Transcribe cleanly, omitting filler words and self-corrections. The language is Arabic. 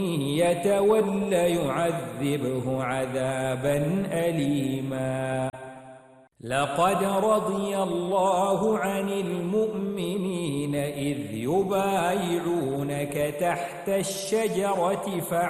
يتول يعذبه عذابا أليما لقد رضي الله عن المؤمنين إذ يبايعونك تحت الشجرة